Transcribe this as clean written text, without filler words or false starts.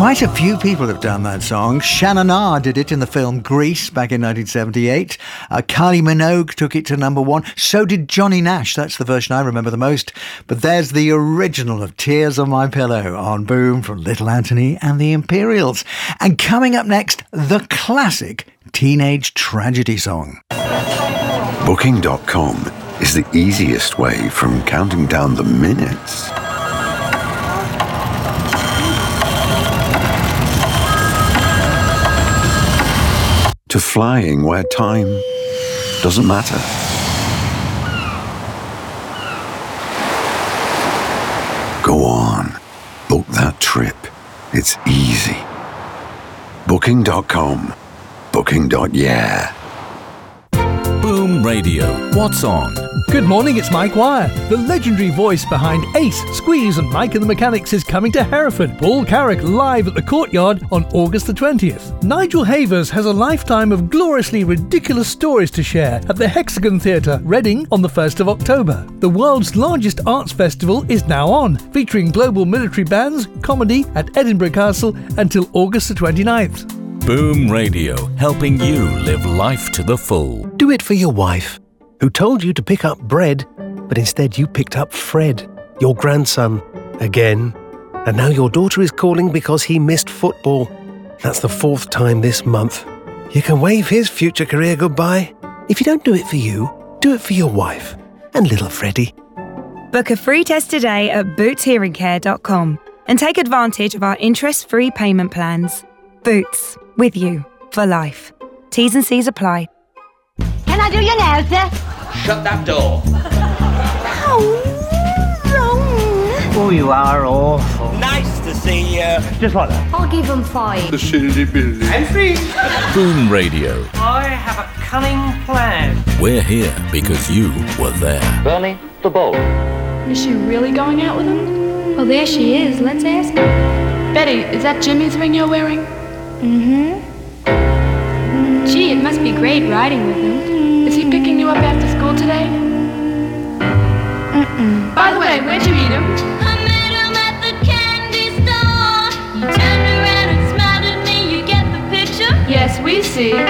Quite a few people have done that song. Shannon Ah did it in the film Grease back in 1978. Kylie Minogue took it to number one. So did Johnny Nash. That's the version I remember the most. But there's the original of Tears on My Pillow on Boom from Little Anthony and the Imperials. And coming up next, the classic teenage tragedy song. Booking.com is the easiest way from counting down the minutes to flying where time doesn't matter. Go on, book that trip. It's easy. Booking.com. Booking.yeah. Boom Radio. What's on? Good morning, it's Mike Wire. The legendary voice behind Ace, Squeeze and Mike and the Mechanics is coming to Hereford. Paul Carrick live at the Courtyard on August the 20th. Nigel Havers has a lifetime of gloriously ridiculous stories to share at the Hexagon Theatre, Reading on the 1st of October. The world's largest arts festival is now on, featuring global military bands, comedy at Edinburgh Castle until August the 29th. Boom Radio, helping you live life to the full. Do it for your wife, who told you to pick up bread, but instead you picked up Fred, your grandson, again. And now your daughter is calling because he missed football. That's the 4th time this month. You can wave his future career goodbye. If you don't do it for you, do it for your wife and little Freddie. Book a free test today at bootshearingcare.com and take advantage of our interest-free payment plans. Boots, with you, for life. T's and C's apply. Can I do your nails, sir? Shut that door. How wrong. Oh, you are awful. Nice to see you. Just like that. I'll give them 5. The silly billy. I'm free. Boom Radio. I have a cunning plan. We're here because you were there. Bernie, the bowl. Is she really going out with him? Well, there she is. Let's ask her. Betty, is that Jimmy's ring you're wearing? Gee, it must be great riding with him. Is he picking you up after school today? By the way, where'd you meet him? I met him at the candy store. He turned around and smiled at me. You get the picture? Yes, we see.